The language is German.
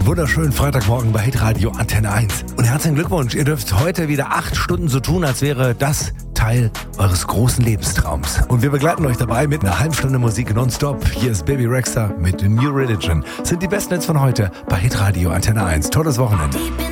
Wunderschönen Freitagmorgen bei Hitradio Antenne 1. Und herzlichen Glückwunsch, ihr dürft heute wieder 8 Stunden so tun, als wäre das Teil eures großen Lebenstraums. Und wir begleiten euch dabei mit einer halben Stunde Musik nonstop. Hier ist Baby Rexha mit New Religion. Sind die besten Hits von heute bei Hitradio Antenne 1. Tolles Wochenende.